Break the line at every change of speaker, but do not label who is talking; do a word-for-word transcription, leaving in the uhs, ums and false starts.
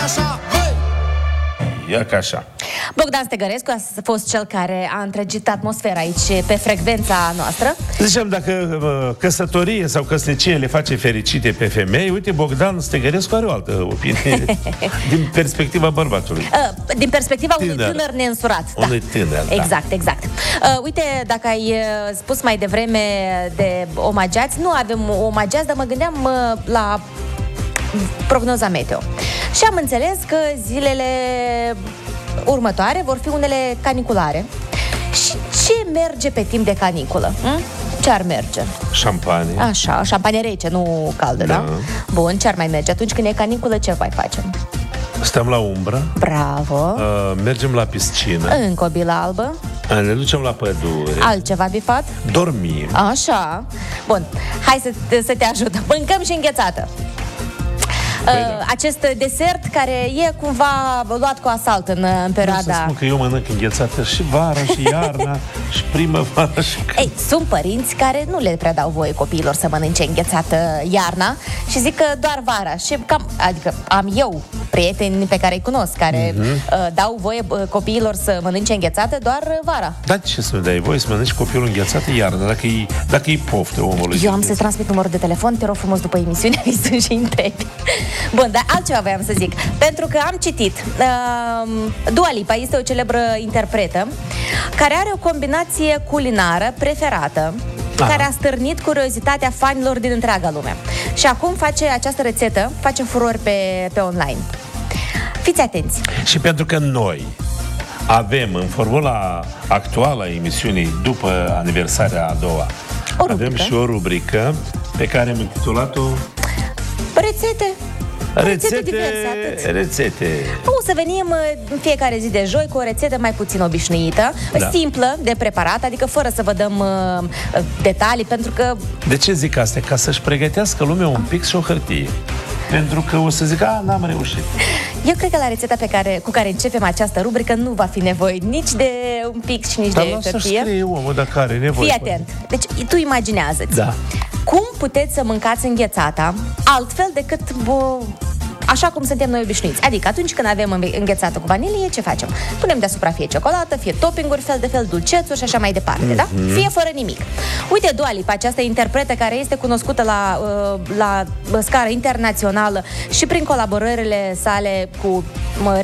așa, băi!
Ia ca așa.
Bogdan Stegărescu a fost cel care a întregit atmosfera aici pe frecvența noastră.
Ziceam, dacă uh, căsătorie sau căsnicie le face fericite pe femei, uite, Bogdan Stegărescu are o altă opinie din perspectiva bărbatului.
Uh, din perspectiva
tânăr.
unui tânăr neînsurat.
Unui
da.
tânăr, da.
Exact, exact. Uh, uite, dacă ai uh, spus mai devreme de omagiați, nu avem omagiați, dar mă gândeam uh, la prognoza meteo. Și am înțeles că zilele următoare vor fi unele caniculare. Și ce merge pe timp de caniculă? Hm? Ce ar merge?
Șampanie.
Așa, șampanie rece, nu caldă, da? da? Bun, ce ar mai merge? Atunci când e caniculă, ce mai facem?
Stăm la umbră.
Bravo.
Uh, mergem la piscină.
Încă o bilă albă.
Uh, ne ducem la pădure.
Altceva bifat?
Dormim.
Așa. Bun, hai să te, să te ajut. Mâncăm și înghețată.
Păi,
uh,
da.
Acest desert care e cumva luat cu asalt în, în perioada...
Vreau să spun că eu mănânc înghețată și vara, și iarna, și primăvara, și...
Ei, sunt părinți care nu le prea dau voie copiilor să mănânce înghețată iarna și zic că doar vara. Și cam, adică am eu prieteni pe care îi cunosc care uh-huh. uh, dau voie uh, copiilor să mănânce înghețată doar uh, vara.
Dar ce să nu dai voie să mănânci copilul înghețată iarna, dacă e, dacă e poftă omului?
Eu am să-ți transmit numărul de telefon, te rog frumos după emisiune, îi sunt și întrebi. Bun, dar altceva voiam să zic. Pentru că am citit uh, Dua Lipa este o celebră interpretă care are o combinație culinară preferată. Aha. Care a stârnit curiozitatea fanilor din întreaga lume. Și acum face această rețetă, face furori pe, pe online. Fiți atenți!
Și pentru că noi avem în formula actuală a emisiunii, după aniversarea a doua, avem și o rubrică pe care am intitulat-o
Rețete.
Rețete,
diverse,
rețete.
O să venim în fiecare zi de joi cu o rețetă mai puțin obișnuită, da. simplă de preparat, adică fără să vă dăm uh, detalii, pentru că...
De ce zic asta? Ca să-și pregătească lumea un pic și o hârtie. Pentru că o să zic, a, n-am reușit.
Eu cred că la rețeta pe care, cu care începem această rubrică nu va fi nevoie nici de un pic și nici
Dar
de hârtie. Dar lasă-și
scrie omul dacă are nevoie.
Fii atent. Deci tu imaginează-ți.
Da.
Cum puteți să mâncați înghețata altfel decât... Bă, așa cum suntem noi obișnuiți. Adică atunci când avem înghețată cu vanilie, ce facem? Punem deasupra fie ciocolată, fie toppinguri, fel de fel, dulcețuri și așa mai departe, mm-hmm. da? Fie fără nimic. Uite Dua Lipa, această interpretă care este cunoscută la, la scară internațională și prin colaborările sale cu